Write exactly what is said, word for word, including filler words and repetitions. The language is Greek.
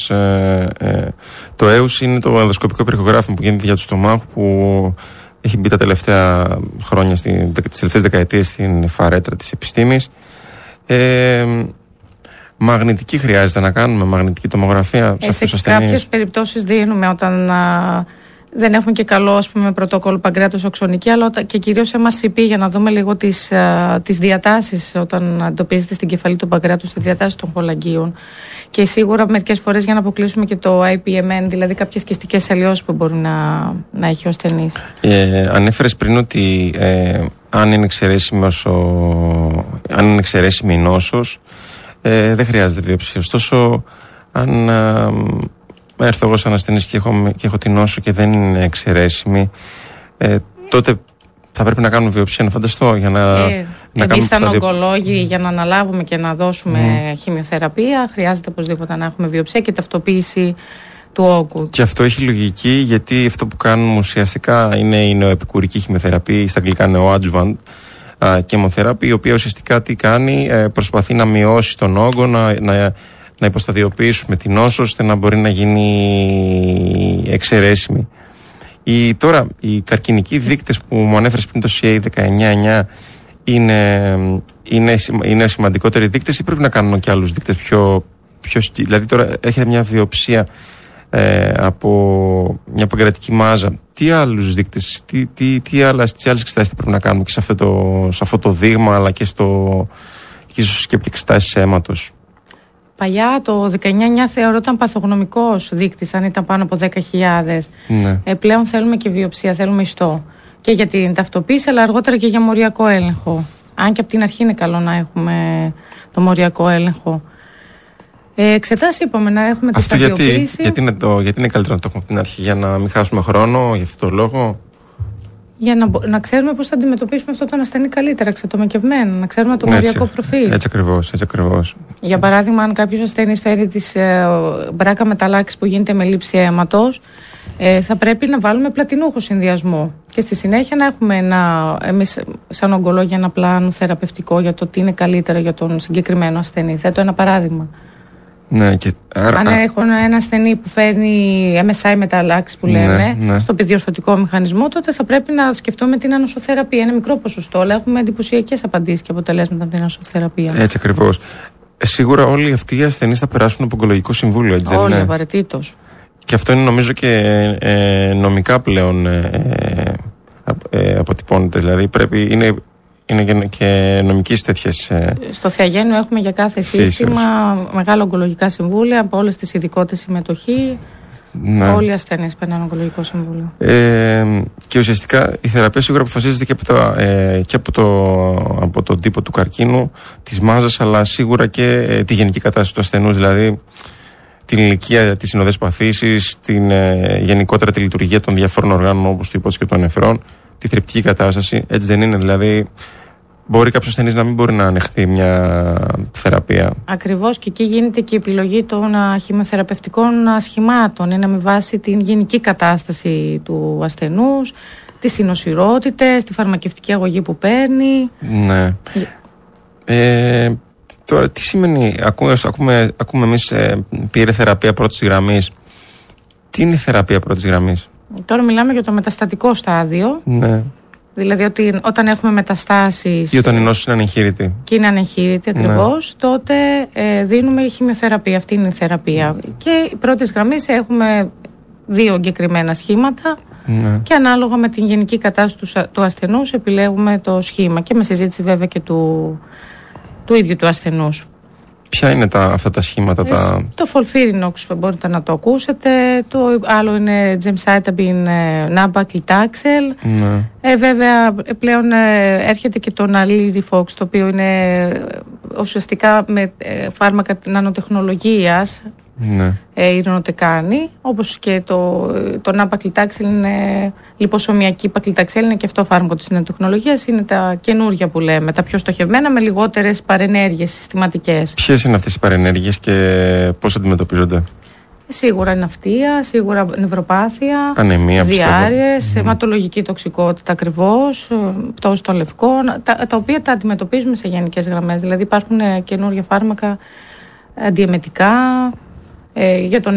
μας. Ε, ε, το έους είναι το ενδοσκοπικό περιχογράφημα που γίνεται για του στομάχου, που έχει μπει τα τελευταία χρόνια, στις τελευταίες δεκαετίες στην φαρέτρα της επιστήμης. Ε, μαγνητική χρειάζεται να κάνουμε, μαγνητική τομογραφία σε, σε κάποιες περιπτώσεις δίνουμε όταν α, δεν έχουμε και καλό, ας πούμε, πρωτόκολλο παγκρέατος οξονική, αλλά και κυρίως εμ αρ σι πι για να δούμε λίγο τις, α, τις διατάσεις όταν εντοπίζεται στην κεφαλή του παγκρέατος, τις διατάσεις των χολαγγίων. Και σίγουρα μερικές φορές για να αποκλείσουμε και το άι πι εμ εν, δηλαδή κάποιες κυστικές αλλοιώσεις που μπορεί να, να έχει ο ασθενής. Ε, ανέφερες πριν ότι ε, αν είναι εξαιρέσιμος ο, αν είναι εξαιρέσιμη η νόσος, ε, δεν χρειάζεται βιοψία. Ωστόσο, αν ε, έρθω εγώ σαν ασθενής και έχω, και έχω την νόσο και δεν είναι εξαιρέσιμη, ε, τότε θα πρέπει να κάνουμε βιοψία, να φανταστώ, για να, ε, να εμείς σαν σταδιο... ογκολόγοι, για να αναλάβουμε και να δώσουμε mm. χημειοθεραπεία, χρειάζεται οπωσδήποτε να έχουμε βιοψία και ταυτοποίηση του όγκου. Και αυτό έχει λογική, γιατί αυτό που κάνουμε ουσιαστικά είναι η νεοεπικουρική χημειοθεραπεία, στα αγγλικά neoadjuvant chemotherapy, η οποία ουσιαστικά τι κάνει, ε, προσπαθεί να μειώσει τον όγκο, να, να, να υποσταδιοποιήσουμε την νόσο, ώστε να μπορεί να γίνει εξαιρέσιμη. Η, τώρα, οι καρκινικοί δείκτες που μου ανέφερες πριν, το σι έι δεκαεννιά εννιά, είναι, είναι, είναι σημαντικότεροι δείκτες, ή πρέπει να κάνουμε και άλλους δείκτες πιο, πιο... Δηλαδή τώρα έχετε μια βιοψία ε, από μια παγκρατική μάζα. Τι άλλους δείκτες, τι, τι, τι, άλλες, τι άλλες εξετάσεις πρέπει να κάνουμε και σε αυτό το, σε αυτό το δείγμα, αλλά και, στο, και ίσως και εξετάσεις αίματος? Παλιά το δεκαεννιά εννιά θεωρόταν παθογνωμικός δείκτης, αν ήταν πάνω από δέκα χιλιάδες. Ναι. Ε, πλέον θέλουμε και βιοψία, θέλουμε ιστό. Και για την ταυτοποίηση, αλλά αργότερα και για μοριακό έλεγχο. Αν και από την αρχή είναι καλό να έχουμε το μοριακό έλεγχο. Ε, εξετάσει, είπαμε, να έχουμε τη σταδιοποίηση. Γιατί, γιατί, είναι το, γιατί είναι καλύτερο να το έχουμε από την αρχή, για να μην χάσουμε χρόνο, για αυτό το λόγο? Για να, να ξέρουμε πώς θα αντιμετωπίσουμε αυτό τον ασθενή καλύτερα, εξατομικευμένα, να ξέρουμε το μοριακό προφίλ. Έτσι ακριβώς, έτσι ακριβώς. Για παράδειγμα, αν κάποιος ασθενής φέρει τις ε, μπράκα μεταλλάξεις που γίνεται με λήψη αίματος, ε, θα πρέπει να βάλουμε πλατινούχο συνδυασμό. Και στη συνέχεια να έχουμε ένα, εμείς σαν ογκολόγοι, ένα πλάνο θεραπευτικό για το τι είναι καλύτερα για τον συγκεκριμένο ασθενή. Θέτω ένα παράδειγμα. Ναι, και άρα... Αν έχω ένα ασθενή που φέρνει εμ ες άι μεταλλάξεις που λέμε, ναι, ναι. στο επιδιορθωτικό μηχανισμό, τότε θα πρέπει να σκεφτούμε την ανοσοθεραπεία. Είναι μικρό ποσοστό, αλλά έχουμε εντυπωσιακές απαντήσεις και αποτελέσματα από την ανοσοθεραπεία. Έτσι ακριβώς. Ε, σίγουρα όλοι αυτοί οι ασθενείς θα περάσουν από ογκολογικό συμβούλιο, έτσι δεν είναι? Όλοι, απαραίτητος. Και αυτό είναι, νομίζω, και ε, νομικά πλέον ε, ε, αποτυπώνεται. Δηλαδή πρέπει, είναι, είναι και νομικής τέτοιες. Ε, Στο Θεαγέννου έχουμε για κάθε φύσεως. σύστημα μεγάλα ογκολογικά συμβούλια από όλες τις ειδικότητες συμμετοχή. Ναι. Όλοι οι ασθενείς περνάνε ογκολογικό συμβούλιο. Ε, και ουσιαστικά η θεραπεία σίγουρα αποφασίζεται και, από το, ε, και από, το, από τον τύπο του καρκίνου, της μάζας, αλλά σίγουρα και ε, τη γενική κατάσταση του ασθενούς. Δηλαδή την ηλικία, τις συνοδές παθήσεις, την, ε, γενικότερα τη λειτουργία των διαφόρων οργάνων, όπως το είπα, και των νεφρών, τη θρεπτική κατάσταση. Έτσι δεν είναι? Δηλαδή, μπορεί κάποιος ασθενής να μην μπορεί να ανεχθεί μια θεραπεία. Ακριβώς, και εκεί γίνεται και η επιλογή των χημειοθεραπευτικών σχημάτων. Είναι με βάση την γενική κατάσταση του ασθενούς, τις συνοσιρότητες, τη φαρμακευτική αγωγή που παίρνει. Ναι. Ε, τώρα, τι σημαίνει, ακούμε, ακούμε, ακούμε εμείς ε, πήρε θεραπεία πρώτης γραμμής. Τι είναι η θεραπεία πρώτης γραμμής? Τώρα μιλάμε για το μεταστατικό στάδιο. Ναι. Δηλαδή ότι όταν έχουμε μεταστάσεις ή όταν η νόσος είναι ανεγχείρητη. Και είναι ανεγχείρητη ακριβώς, ναι. τότε ε, δίνουμε χημειοθεραπεία. Αυτή είναι η θεραπεία. Και πρώτης γραμμής έχουμε δύο εγκεκριμένα σχήματα, ναι. και ανάλογα με την γενική κατάσταση του, του ασθενούς επιλέγουμε το σχήμα, και με συζήτηση βέβαια και του, του ίδιου του ασθενούς. Ποια είναι τα, αυτά τα σχήματα? Ε, τα... Το Folfirinox μπορείτε να το ακούσετε. Το άλλο είναι Gemcitabine, Nab-Paclitaxel. Ναι. Ε, βέβαια πλέον ε, έρχεται και το Nalirifox, το οποίο είναι ε, ουσιαστικά με ε, φάρμακα νανοτεχνολογίας. Ναι. Ε, ειρηνοτεκάνη, όπως και το, το Nab-Paclitaxel είναι λιποσωμιακή πακλιταξέλ, είναι και αυτό φάρμακο της νανοτεχνολογίας. Είναι τα καινούργια που λέμε, τα πιο στοχευμένα, με λιγότερες παρενέργειες συστηματικές. Ποιες είναι αυτές οι παρενέργειες και πώς αντιμετωπίζονται? Σίγουρα ναυτία, σίγουρα νευροπάθεια, ανεμία, διάρρειες, αιματολογική τοξικότητα ακριβώς, πτώση των λευκών, τα, τα οποία τα αντιμετωπίζουμε σε γενικές γραμμές. Δηλαδή υπάρχουν καινούργια φάρμακα αντιεμετικά, ε, για τον